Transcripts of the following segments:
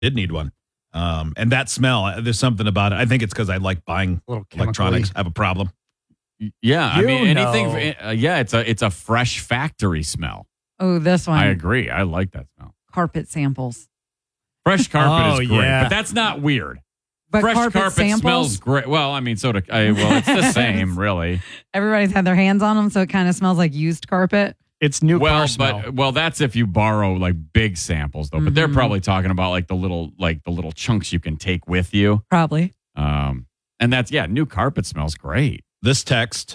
Did need one. And that smell, there's something about it. I think it's because I like buying A little chemically. electronics. I have a problem. Yeah, I You mean know. anything. It's a fresh factory smell. Oh, this one. I agree. I like that smell. Carpet samples. Fresh carpet is great, yeah. but that's not weird. But Fresh carpet samples, smells great. Well, I mean, it's the same, really. everybody's had their hands on them, so it kind of smells like used carpet. It's new car smell. Well, that's if you borrow like big samples, though. But they're probably talking about like the little chunks you can take with you. Probably. And that's new carpet smells great. This text,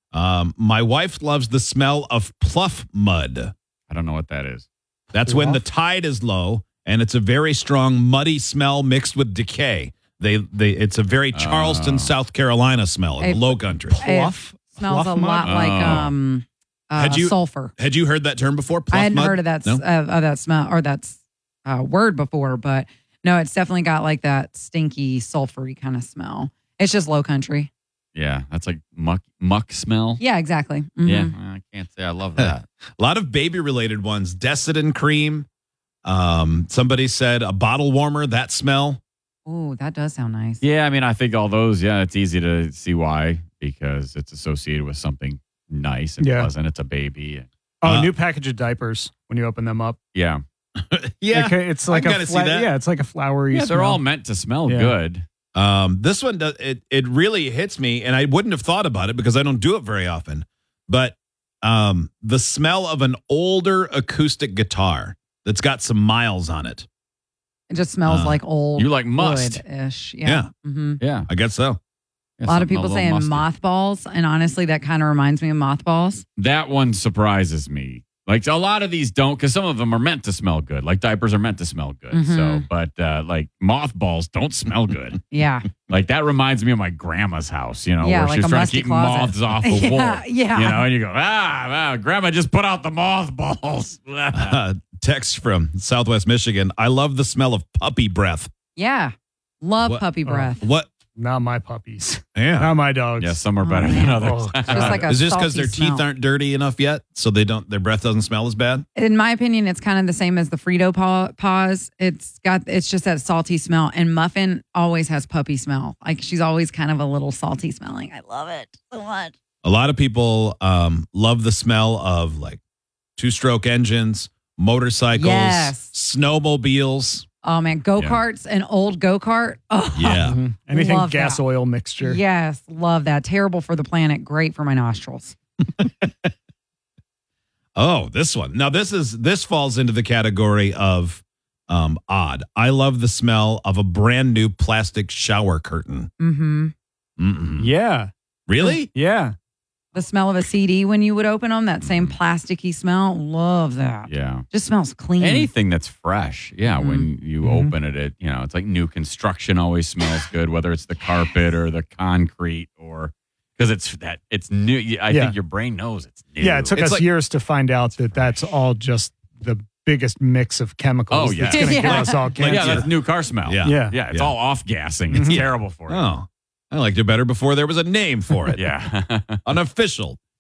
my wife loves the smell of pluff mud. I don't know what that is. That's when the tide is low and it's a very strong muddy smell mixed with decay. It's a very Charleston, South Carolina smell in the Low Country. Fluff? It smells Fluff a lot mud? like sulfur. Had you heard that term before? Pluff I hadn't mud? heard of that No? that smell or that word before, but no, it's definitely got like that stinky, sulfury kind of smell. It's just Low Country. Yeah, that's like muck smell. Yeah, exactly. Mhm. Yeah, I can't say I love that. A lot of baby-related ones. Desitin cream. Somebody said a bottle warmer, that smell. Ooh, that does sound nice. Yeah, I mean, I think all those, it's easy to see why, because it's associated with something nice and pleasant. It's a baby. New package of diapers when you open them up. Yeah. Yeah. It's like I can kinda see that. Yeah, it's like a flowery Yeah, smell. they're all meant to smell Yeah. good. This one, it really hits me, and I wouldn't have thought about it because I don't do it very often. But the smell of an older acoustic guitar that's got some miles on it. It just smells like old. You like must. wood-ish. Yeah. Yeah. Mhm. Yeah. I guess so. A lot of people saying musty. mothballs, and honestly, that kind of reminds me of mothballs. That one surprises me. Like a lot of these don't, because some of them are meant to smell good. Like diapers are meant to smell good. Mhm. So, but like mothballs don't smell good. Yeah. Like that reminds me of my grandma's house, Yeah, where like she was a trying to musty keep closet. moths off the Yeah, wall. yeah. And you go, grandma just put out the mothballs. Text from Southwest Michigan. I love the smell of puppy breath. Yeah. Love What- puppy breath. What? Not my puppies. Yeah. Not my dogs. Yeah, some are better Oh, than man. others. Just like a Is this because salty their teeth smell. aren't dirty enough yet, so their breath doesn't smell as bad? In my opinion, it's kind of the same as the Frito paws. It's just that salty smell. And Muffin always has puppy smell. Like she's always kind of a little salty smelling. I love it so much. A lot of people love the smell of like two-stroke engines, motorcycles, Yes. snowmobiles. Oh man, go-karts, an old go-kart. Oh Yeah. Mhm. Anything Love gas that. oil mixture. yes, love that. Terrible for the planet, great for my nostrils. Oh, this one. Now this falls into the category of odd. I love the smell of a brand new plastic shower curtain. Mm-hmm. Mm-mm. Yeah. Really? Yeah. The smell of a CD when you would open them, that same plasticky smell. Love that. Yeah. Just smells clean. Anything that's fresh. Yeah. Mhm. When you open it, it's like new construction always smells good, whether it's the carpet or the concrete or because it's new. I think your brain knows it's new. Yeah, it took It's us like- years to find out that that's all just the biggest mix of chemicals Oh, yeah. that's going to Yeah. give us all cancer. yeah, that's new car smell. Yeah. Yeah. Yeah. It's Yeah. all off gassing. It's Yeah. terrible for you. Oh, I liked it better before there was a name for it. Yeah. An official